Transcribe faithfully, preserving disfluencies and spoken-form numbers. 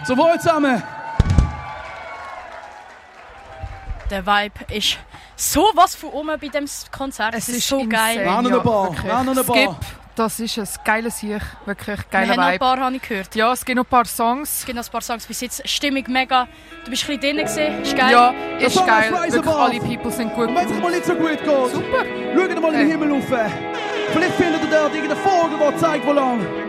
Zum Wohl zusammen. Der Vibe ist so was von oben bei diesem Konzert. Es, es ist so geil. Wer noch ein Bar? Wer noch ein Bar? Skip, das ist ein geiles Sieg. Wirklich geiler Wir haben noch ein Vibe. paar, habe ich gehört. Ja, es gibt noch ein paar Songs. Es gibt noch ein paar Songs bis jetzt. Stimmung mega. Du bist ein bisschen drinnen, ist geil. Ja, ist Das geil. war das Wirklich, Bar. alle People sind gut. Und wenn es mal nicht so gut geht, Super. schaut mal in den Hey. Himmel rauf. Vielleicht findet ihr dort irgendeinen Vogel, der zeigt, wo lang.